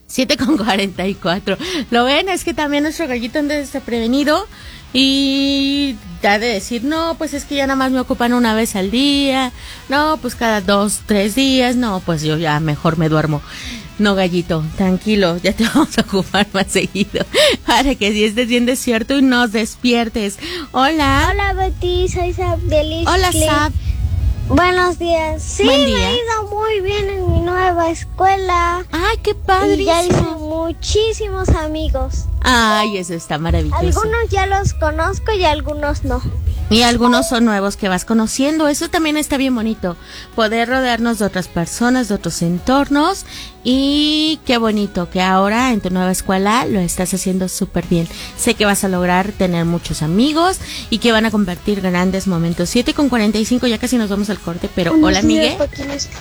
7:44. Lo ven, es que también nuestro gallito anda desprevenido y da de decir, no, pues es que ya nada más me ocupan una vez al día, no, pues cada 2, 3 días, no, pues yo ya mejor me duermo. No, gallito, tranquilo, ya te vamos a ocupar más seguido para que si estés bien despierto y nos despiertes. Hola. Hola, Betty, soy Sab de Lisle. Hola, Sab. Buenos días. Sí, Buen día. me ha ido muy bien en mi nueva escuela. Ay, qué padrísimo. Y ya hice muchísimos amigos. Ay, eso está maravilloso. Algunos ya los conozco y algunos no. Y algunos son nuevos que vas conociendo. Eso también está bien bonito. Poder rodearnos de otras personas, de otros entornos. Y qué bonito que ahora en tu nueva escuela lo estás haciendo súper bien. Sé que vas a lograr tener muchos amigos y que van a compartir grandes momentos. 7:45, ya casi nos vamos al corte, pero hola, Miguel.